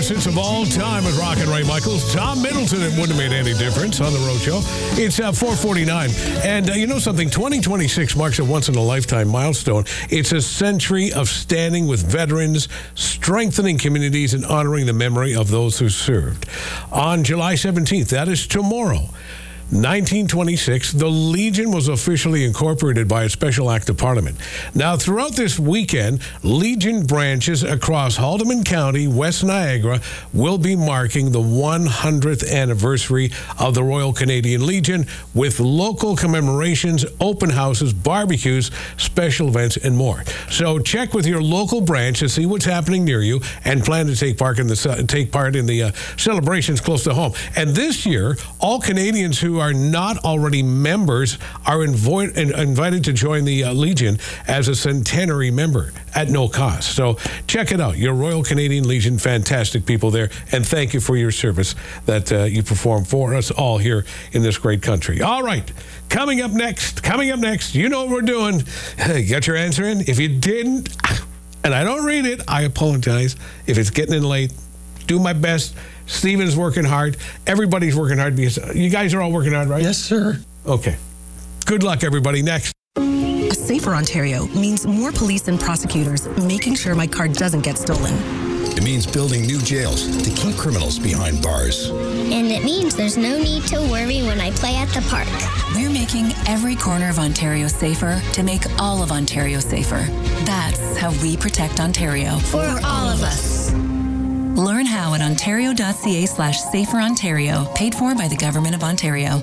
greatest hits of all time with Rock and Ray Michaels. Tom Middleton, it wouldn't have made any difference on the road show. It's 4:49. And you know something? 2026 marks a once-in-a-lifetime milestone. It's a century of standing with veterans, strengthening communities, and honoring the memory of those who served. On July 17th, that is tomorrow, 1926, the Legion was officially incorporated by a special act of Parliament. Now, throughout this weekend, Legion branches across Haldimand County, West Niagara, will be marking the 100th anniversary of the Royal Canadian Legion with local commemorations, open houses, barbecues, special events, and more. So check with your local branch to see what's happening near you and plan to take part in the celebrations close to home. And this year, all Canadians who are not already members are invited to join the Legion as a centenary member at no cost. So check it out. Your Royal Canadian Legion, fantastic people there, and thank you for your service that you perform for us all here in this great country. All right, coming up next, you know what we're doing. You got your answer in? If you didn't, and I don't read it, I apologize. If it's getting in late, do my best. Stephen's working hard. Everybody's working hard because you guys are all working hard, right? Yes, sir. Okay. Good luck, everybody. Next. A safer Ontario means more police and prosecutors making sure my car doesn't get stolen. It means building new jails to keep criminals behind bars. And it means there's no need to worry when I play at the park. We're making every corner of Ontario safer to make all of Ontario safer. That's how we protect Ontario. For all of us. Learn how at ontario.ca/saferontario, paid for by the Government of Ontario.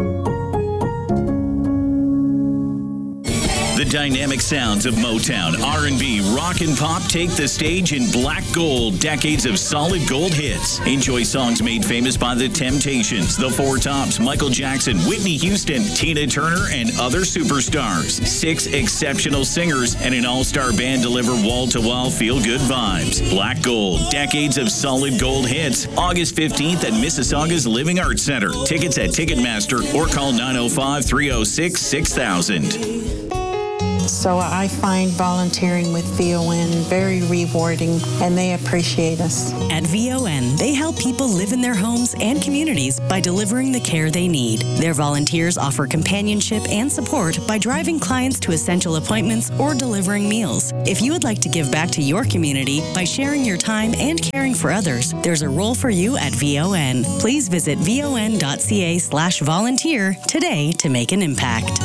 The dynamic sounds of Motown, R&B, rock and pop take the stage in Black Gold, decades of solid gold hits. Enjoy songs made famous by The Temptations, The Four Tops, Michael Jackson, Whitney Houston, Tina Turner, and other superstars. 6 exceptional singers and an all-star band deliver wall-to-wall feel-good vibes. Black Gold, decades of solid gold hits. August 15th at Mississauga's Living Arts Center. Tickets at Ticketmaster or call 905-306-6000. So I find volunteering with VON very rewarding, and they appreciate us. At VON, they help people live in their homes and communities by delivering the care they need. Their volunteers offer companionship and support by driving clients to essential appointments or delivering meals. If you would like to give back to your community by sharing your time and caring for others, there's a role for you at VON. Please visit von.ca/volunteer today to make an impact.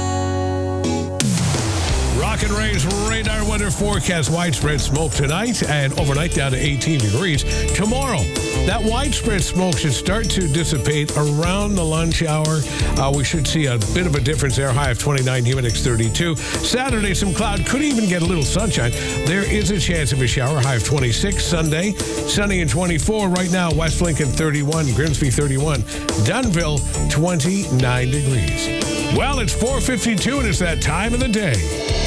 Rock and Ray's radar weather forecast: widespread smoke tonight and overnight down to 18 degrees. Tomorrow, that widespread smoke should start to dissipate around the lunch hour. We should see a bit of a difference there. High of 29, humidix 32. Saturday, some cloud, could even get a little sunshine. There is a chance of a shower. High of 26. Sunday, sunny and 24. Right now, West Lincoln 31, Grimsby 31, Dunnville 29 degrees. Well, it's 4:52 and it's that time of the day.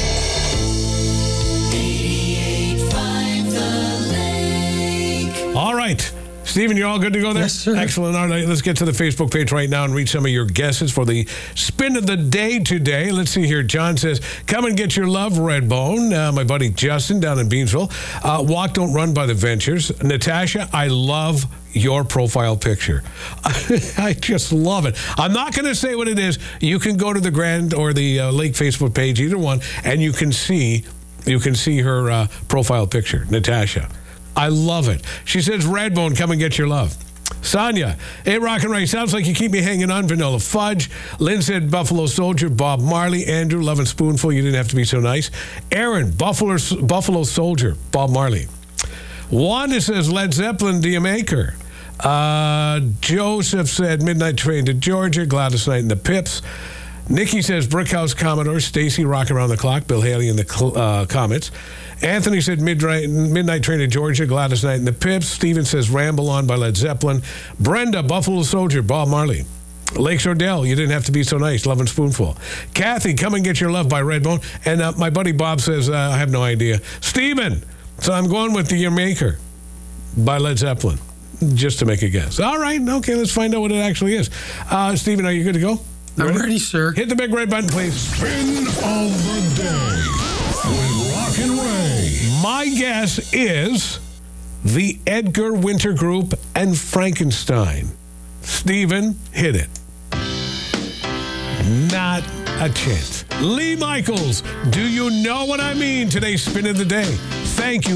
All right. Stephen, you're all good to go there? Yes, sir. Excellent. All right, let's get to the Facebook page right now and read some of your guesses for the spin of the day today. Let's see here. John says, come and get your love, Redbone. My buddy Justin down in Beamsville. Walk, don't run by the Ventures. Natasha, I love your profile picture. I just love it. I'm not going to say what it is. You can go to the Grand or the Lake Facebook page, either one, and you can see her profile picture, Natasha. I love it. She says, Redbone, come and get your love. Sonia, hey, Rock and Ray, sounds like you keep me hanging on. Vanilla Fudge. Lynn said, Buffalo Soldier. Bob Marley. Andrew, Love and Spoonful. You didn't have to be so nice. Aaron, Buffalo Soldier. Bob Marley. Wanda says, Led Zeppelin, Do You Make Her? Joseph said, Midnight Train to Georgia. Gladys Knight and the Pips. Nikki says, Brickhouse Commodore. Stacy, Rock Around the Clock. Bill Haley in the comments. Anthony said, Midnight Train to Georgia. Gladys Knight and the Pips. Steven says, Ramble On by Led Zeppelin. Brenda, Buffalo Soldier. Bob Marley. Lakes Ordell, You Didn't Have to Be So Nice. Love and Spoonful. Kathy, Come and Get Your Love by Redbone. And my buddy Bob says, I have no idea. Steven, so I'm going with Your Maker by Led Zeppelin, just to make a guess. All right, okay, let's find out what it actually is. Steven, are you good to go? I'm ready, sir. Hit the big red button, please. Spin of the day with Rock and Ray. My guess is the Edgar Winter Group, and Frankenstein. Stephen, hit it. Not a chance. Lee Michaels, do you know what I mean? Today's spin of the day. Thank you.